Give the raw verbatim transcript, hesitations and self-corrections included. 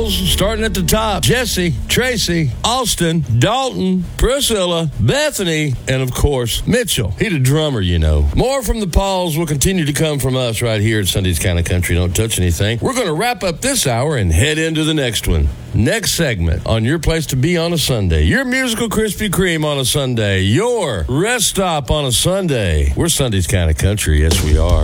Pauls, starting at the top. Jesse, Tracy, Austin, Dalton, Priscilla, Bethany, and of course, Mitchell. He the drummer, you know. More from the Pauls will continue to come from us right here at Sunday's Kind of Country. Don't touch anything. We're going to wrap up this hour and head into the next one. Next segment on your place to be on a Sunday. Your musical Krispy Kreme on a Sunday. Your rest stop on a Sunday. We're Sunday's Kind of Country. Yes, we are.